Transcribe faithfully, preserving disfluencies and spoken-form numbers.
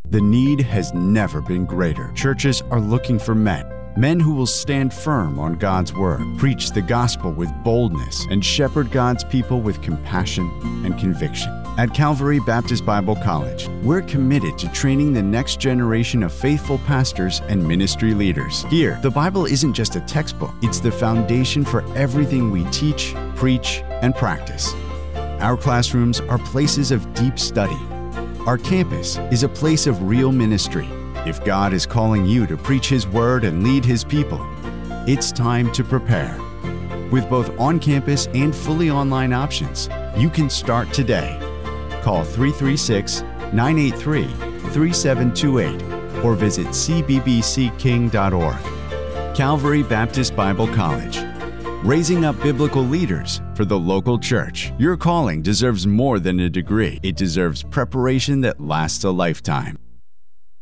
The need has never been greater. Churches are looking for men. Men who will stand firm on God's word, preach the gospel with boldness, and shepherd God's people with compassion and conviction. At Calvary Baptist Bible College, we're committed to training the next generation of faithful pastors and ministry leaders. Here, the Bible isn't just a textbook, it's the foundation for everything we teach, preach, and practice. Our classrooms are places of deep study. Our campus is a place of real ministry. If God is calling you to preach His word and lead His people, it's time to prepare. With both on-campus and fully online options, you can start today. Call three three six, nine eight three, three seven two eight or visit c b b c king dot org. Calvary Baptist Bible College, raising up biblical leaders for the local church. Your calling deserves more than a degree. It deserves preparation that lasts a lifetime.